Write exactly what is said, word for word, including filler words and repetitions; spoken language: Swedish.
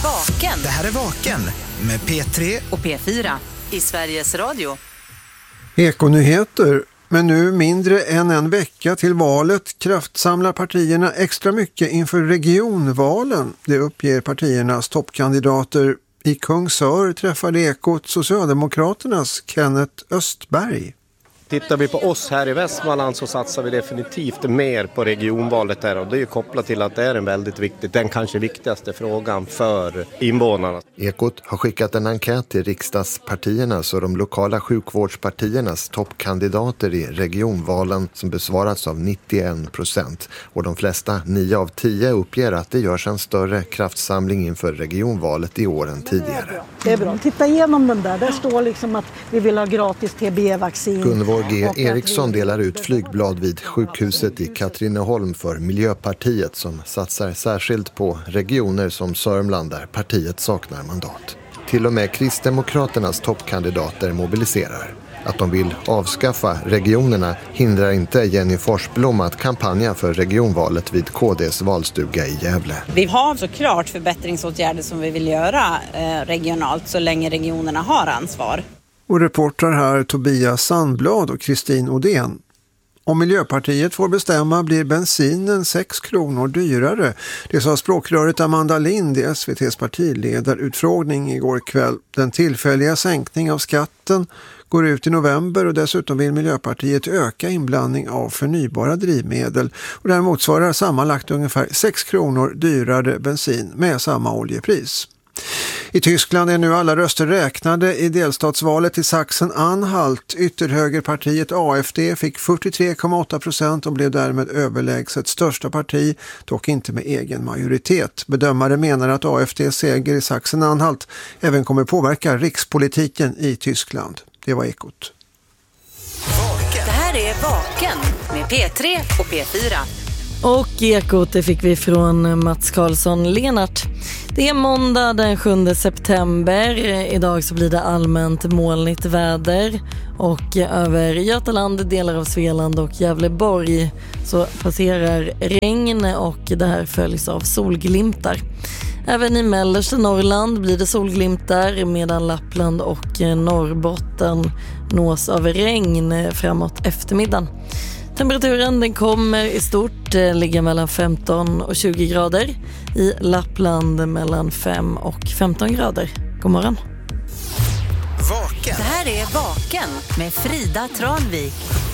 Vaken. Det här är Vaken med P tre och P fyra i Sveriges Radio. Ekonyheter. Men nu mindre än en vecka till valet kraftsamlar partierna extra mycket inför regionvalen. Det uppger partiernas toppkandidater. I Kungsör träffade Ekot Socialdemokraternas Kenneth Östberg. Tittar vi på oss här i Västmanland så satsar vi definitivt mer på regionvalet här, och det är ju kopplat till att det är en väldigt viktig, den kanske viktigaste frågan för invånarna. Ekot har skickat en enkät till riksdagspartiernas och de lokala sjukvårdspartiernas toppkandidater i regionvalen som besvarats av nittioen procent, och de flesta, nio av tio, uppger att det görs en större kraftsamling inför regionvalet i åren tidigare. Det är bra. Titta igenom den där. Där står liksom att vi vill ha gratis T B E-vaccin. Gunvor G. Eriksson delar ut flygblad vid sjukhuset i Katrineholm för Miljöpartiet som satsar särskilt på regioner som Sörmland där partiet saknar mandat. Till och med Kristdemokraternas toppkandidater mobiliserar. Att de vill avskaffa regionerna hindrar inte Jenny Forsblom att kampanja för regionvalet vid K D:s valstuga i Gävle. Vi har såklart förbättringsåtgärder som vi vill göra eh, regionalt så länge regionerna har ansvar. Och reportrar här Tobias Sandblad och Kristin Odén. Om Miljöpartiet får bestämma blir bensinen sex kronor dyrare. Det sa språkröret Amanda Lind i S V T:s partiledarutfrågning igår kväll. Den tillfälliga sänkning av skatten går ut i november och dessutom vill Miljöpartiet öka inblandning av förnybara drivmedel. Och det här motsvarar sammanlagt ungefär sex kronor dyrare bensin med samma oljepris. I Tyskland är nu alla röster räknade i delstatsvalet i Sachsen-Anhalt. Ytterhögerpartiet A F D fick fyrtiotre komma åtta procent och blev därmed överlägset största parti, dock inte med egen majoritet. Bedömare menar att A F D:s seger i Sachsen-Anhalt även kommer påverka rikspolitiken i Tyskland. Det var Ekot. Det här är Vaken med P tre och P fyra. Och Ekot det fick vi från Mats Karlsson Lenart. Det är måndag den sjunde september. Idag så blir det allmänt molnigt väder. Och över Götaland, delar av Svealand och Gävleborg så passerar regn och det här följs av solglimtar. Även i mellersta Norrland blir det solglimtar medan Lappland och Norrbotten nås av regn framåt eftermiddagen. Temperaturen den kommer i stort ligga mellan femton och tjugo grader. I Lappland mellan fem och femton grader. God morgon. Vaken. Det här är Vaken med Frida Tranvik.